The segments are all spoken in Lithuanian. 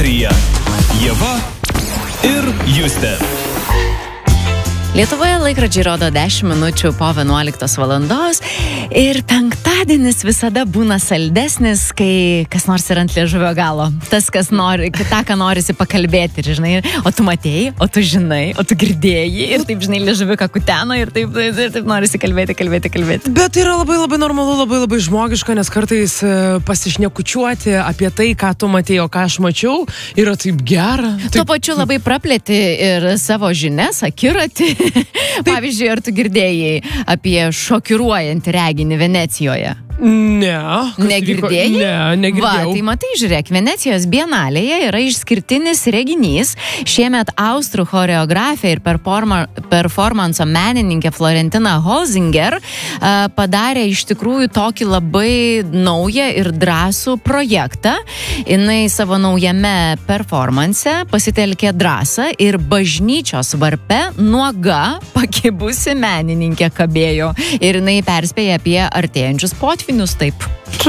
Ieva ir Justė. Lietuvoje laikrodžiai rodo 10 minučių po 11 valandos ir penktadienis visada būna saldesnis, kai kas nors yra ant liežuvio galo. Tas, kas nori, tą, ką norisi pakalbėti, ir, žinai, o tu matėjai, o tu žinai, o tu girdėjai ir taip, žinai, liežuviką kuteno ir taip norisi kalbėti. Bet tai yra labai normalu, labai žmogiška, nes kartais pasišnekučiuoti apie tai, ką tu matėjai, o ką aš mačiau, yra taip gera. Tuo pačiu labai praplėti ir savo žinias, akiratį. Pavyzdžiui, ar tu girdėjai apie šokiruojantį reginį Venecijoje? Ne. Negirdėjai? Ne, negirdėjau. Va, tai matai, žiūrėk, Venecijos bienalėje yra išskirtinis reginys. Šiemet austrų choreografė ir performanso menininkė Florentina Hosinger padarė iš tikrųjų tokį labai naują ir drąsų projektą. Jinai savo naujame performanse pasitelkė drąsą ir bažnyčios varpe nuoga pakibusi menininkė kabėjo. Ir jinai perspėja apie artėjančius potvynius. Taip.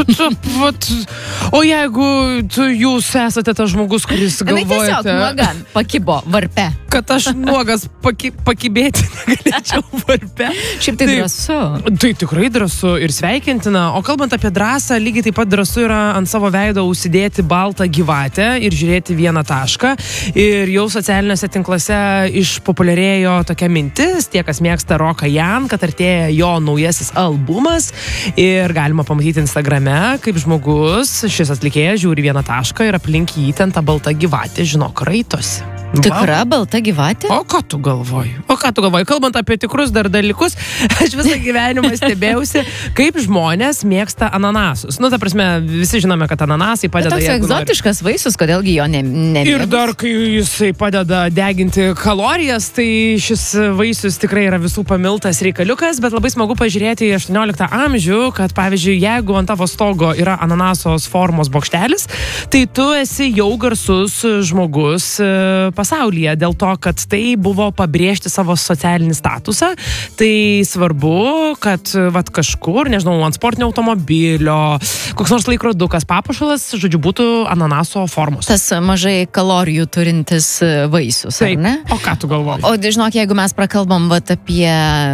O jeigu jūs esate tas žmogus, kuris galvojate... Tiesiog nuoga pakibo varpe. Kad aš nuogas pakibėti negalėčiau varpe. Šiaip tai drąsu. Tai tikrai drąsu ir sveikintina. O kalbant apie drąsą, lygiai taip pat drąsu yra ant savo veido užsidėti baltą gyvatę ir žiūrėti vieną tašką. Ir jau socialiniuose tinkluose išpopuliarėjo tokia mintis, tie, kas mėgsta roką Jan, kad artėja jo naujasis albumas ir galima pamatyti Instagrame, kaip žmogus, šis atlikėjas žiūri vieną tašką ir aplink jį ten ta balta gyvatė, žinok, raitosi. Tikra balta gyvatė? O ką tu galvoji? Kalbant apie tikrus dar dalykus, aš visą gyvenimą stebėjausi, kaip žmonės mėgsta ananasus. Ta prasme, visi žinome, kad ananasai padeda... Toks egzotiškas vaisius, kodėlgi jo nemėgus? Ir dar, kai jisai padeda deginti kalorijas, tai šis vaisius tikrai yra visų pamiltas reikaliukas, bet labai smagu pažiūrėti į 18 amžių, kad, pavyzdžiui, jeigu ant tavo stogo yra ananasos formos bokštelis, tai tu esi jau garsus žmogus pasaulyje, dėl to, kad tai buvo pabrėžti savo socialinį statusą. Tai svarbu, kad kažkur, nežinau, ant sportinio automobilio, koks nors laikrodukas, papuošalas, žodžiu, būtų ananaso formos. Tas mažai kalorijų turintis vaisius, ar ne? O ką tu galvoji? O žinok, jeigu mes prakalbam apie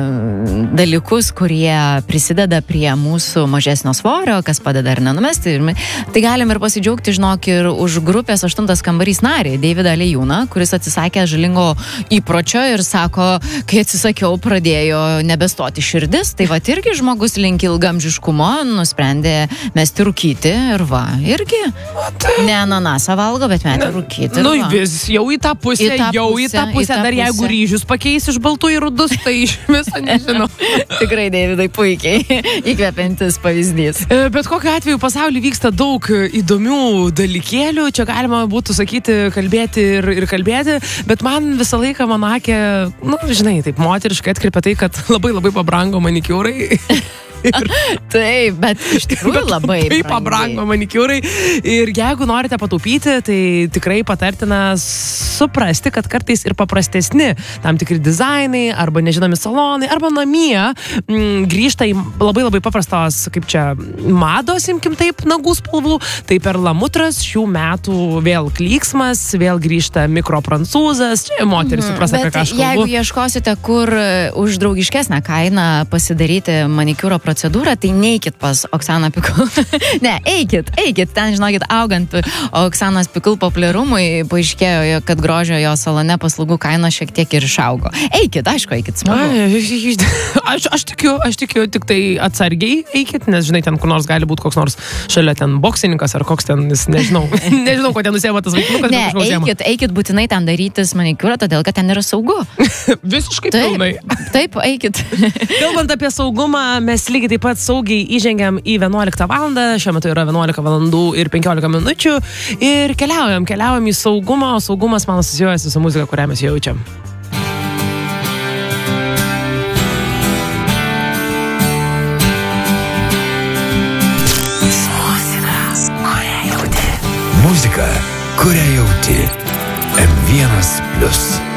dalykus, kurie prisideda prie mūsų mažesnio svorio, kas padeda ir nenumesti, tai galim ir pasidžiaugti, žinok, ir už grupės 8 kambarys narį, Deividą Lejūną, kuris atsisakė žalingo įpročio ir sako, kai atsisakiau, pradėjo nebestoti širdis, tai irgi žmogus link ilgamžiškumo nusprendė mesti rūkyti ir irgi ne ananasą valgo, bet metė rūkyti. Vis, jau į tą pusę, dar jeigu ryžius pakeis iš baltų į rudus, tai iš viso nežinau. Tikrai, Deividai, puikiai įkvepiantis pavyzdys. Bet kokiu atveju pasaulyje vyksta daug įdomių dalykėlių, čia galima būtų sakyti, kalbėti ir kalbėti, bet man visą laiką man akė, žinai, taip moteriškai atkreipia tai, kad labai pabrango manikiūrai. Taip, bet iš tikrųjų labai pabrango manikiūrai ir jeigu norite pataupyti, tai tikrai patartina suprasti, kad kartais ir paprastesni tam tikri dizainai arba nežinomi salonai arba namie grįžta į labai paprastos, kaip čia, mados, imkim taip, nagų spalvų. Tai Perlamutras šių metų vėl klyksmas, vėl grįžta mikroprancūzas, čia moteris supras, apie ką aš kalbu. Jeigu ieškosite, kur už draugiškesnę kainą pasidaryti manikiūro procedūrą, tai neikit pas Oksaną Pikul. Ne, eikit, ten, žinokit, augant Oksanos Pikul populiarumui, paaiškėjo, kad grožio jo salone paslaugų kaina šiek tiek ir išaugo. Eikit, smagu. Aš tikiu, tik tai atsargiai eikit, nes, žinai, ten kur nors gali būti koks nors šalia ten boksininkas ar koks ten, nežinau, ko ten nusėma tas vaikinukas. Ne, eikit būtinai ten darytis manikiūrą, todėl, kad ten yra saugu. Visiškai pilnai. Taip, eikit. Kalbant apie saugumą, mes lygiai taip pat saugiai įžengiam į 11 valandą, šiuo metu yra 11 valandų ir 15 minučių ir keliaujam į saugumą, o saugumas man asocijuojasi su muzika, kurią mes jaučiam. Muzika, kurią jauti. M1+.